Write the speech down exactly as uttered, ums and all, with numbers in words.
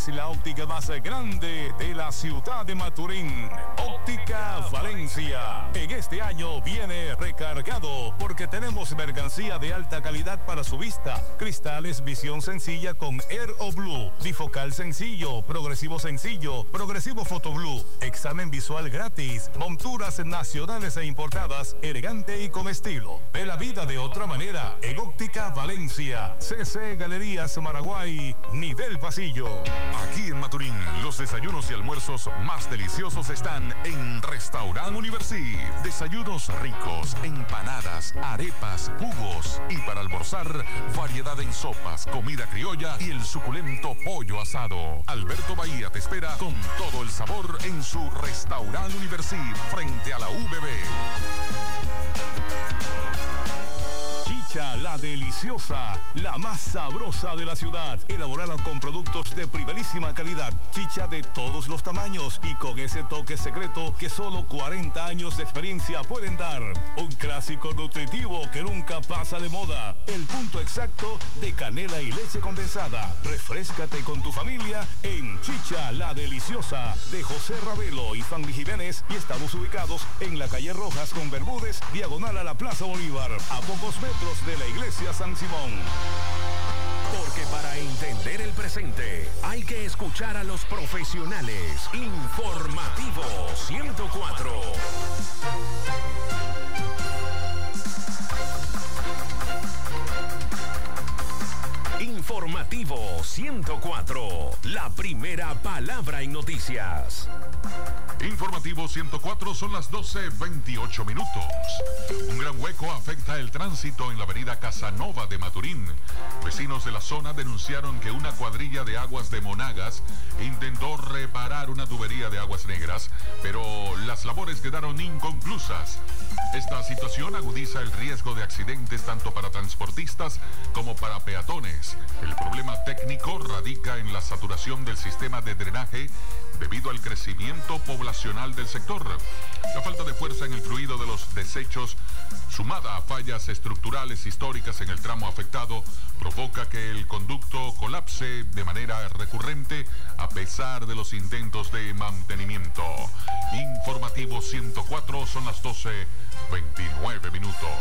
es la óptica más grande de la ciudad de Maturín. Óptica Valencia. En este año viene recargado porque tenemos mercancía de alta calidad para su vista. Cristales visión sencilla con Air o Blue, bifocal sencillo, progresivo sencillo, progresivo Photo Blue, examen visual gratis, monturas nacionales e importadas, elegante y con estilo. Ve la vida de otra manera en Óptica Valencia. C C Galerías Maraguay, nivel pasillo. Aquí en Maturín, los desayunos y almuerzos más deliciosos están en Restaurant Universi. Desayunos ricos, empanadas, arepas, jugos y para almorzar, variedad en sopas, comida criolla y el suculento pollo asado. Alberto Bahía te espera con todo el sabor en su Restaurant Universi frente a la U B B. Chicha La Deliciosa, la más sabrosa de la ciudad, elaborada con productos de primerísima calidad. Chicha de todos los tamaños y con ese toque secreto que solo cuarenta años de experiencia pueden dar. Un clásico nutritivo que nunca pasa de moda. El punto exacto de canela y leche condensada. Refréscate con tu familia en Chicha La Deliciosa de José Ravelo y Fanny Jiménez, y estamos ubicados en la calle Rojas con Bermúdez, diagonal a la Plaza Bolívar, a pocos metros de la iglesia San Simón. Porque para entender el presente hay que escuchar a los profesionales. Informativo ciento cuatro. Informativo ciento cuatro, la primera palabra en noticias. Informativo ciento cuatro, son las doce veintiocho minutos. Un gran hueco afecta el tránsito en la avenida Casanova de Maturín. Vecinos de la zona denunciaron que una cuadrilla de aguas de Monagas intentó reparar una tubería de aguas negras, pero las labores quedaron inconclusas. Esta situación agudiza el riesgo de accidentes tanto para transportistas como para peatones. El problema técnico radica en la saturación del sistema de drenaje debido al crecimiento poblacional del sector. La falta de fuerza en el fluido de los desechos, sumada a fallas estructurales históricas en el tramo afectado, provoca que el conducto colapse de manera recurrente a pesar de los intentos de mantenimiento. Informativo ciento cuatro, son las doce veintinueve minutos.